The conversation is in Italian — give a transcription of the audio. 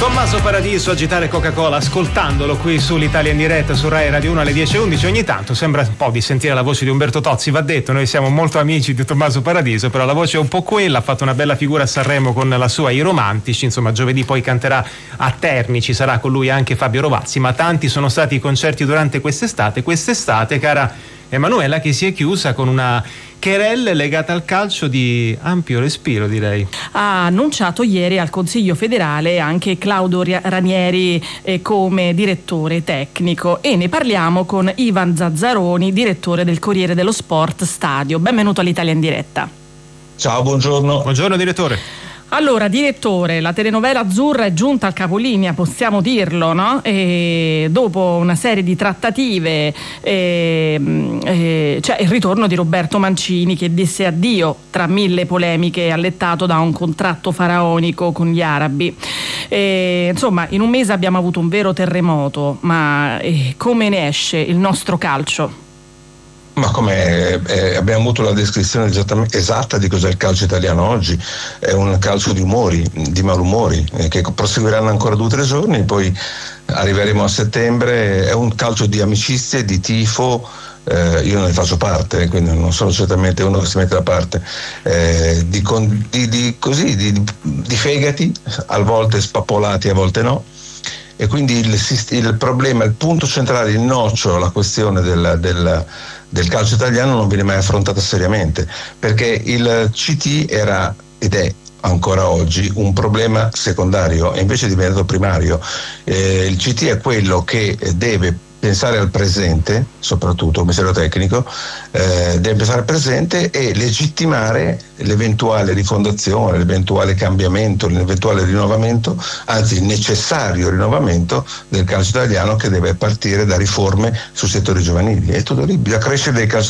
Tommaso Paradiso, agitare Coca-Cola, ascoltandolo qui sull'Italia in diretta su Rai Radio 1 alle 10:11. Ogni tanto sembra un po' di sentire la voce di Umberto Tozzi. Va detto, noi siamo molto amici di Tommaso Paradiso, però la voce è un po' quella. Ha fatto una bella figura a Sanremo con la sua I Romantici. Insomma, giovedì poi canterà a Terni, ci sarà con lui anche Fabio Rovazzi. Ma tanti sono stati i concerti durante quest'estate, cara Emanuela, che si è chiusa con una querelle legata al calcio di ampio respiro, direi. Ha annunciato ieri al Consiglio federale anche Claudio Ranieri come direttore tecnico, e ne parliamo con Ivan Zazzaroni, direttore del Corriere dello Sport Stadio. Benvenuto all'Italia in diretta. Ciao, buongiorno. Buongiorno direttore. Allora, direttore, la telenovela azzurra è giunta al capolinea, possiamo dirlo, no? E dopo una serie di trattative c'è il ritorno di Roberto Mancini, che disse addio, tra mille polemiche, allettato da un contratto faraonico con gli arabi. Insomma, in un mese abbiamo avuto un vero terremoto, ma come ne esce il nostro calcio? Ma come abbiamo avuto la descrizione esatta di cos'è il calcio italiano oggi. È un calcio di umori, di malumori, che proseguiranno ancora 2 o 3 giorni, poi arriveremo a settembre. È un calcio di amicizie, di tifo. Io non ne faccio parte, quindi non sono certamente uno che si mette da parte, di fegati, a volte spappolati, a volte no. E quindi il problema, il punto centrale, il nocciolo, la questione del calcio italiano non viene mai affrontata seriamente, perché il CT era ed è ancora oggi un problema secondario e invece è diventato primario. Il CT è quello che deve pensare al presente, soprattutto il Ministero tecnico deve pensare al presente e legittimare l'eventuale rifondazione, l'eventuale cambiamento, l'eventuale rinnovamento, anzi il necessario rinnovamento del calcio italiano, che deve partire da riforme sul settore giovanili. È tutto lì, bisogna crescere dei calciatori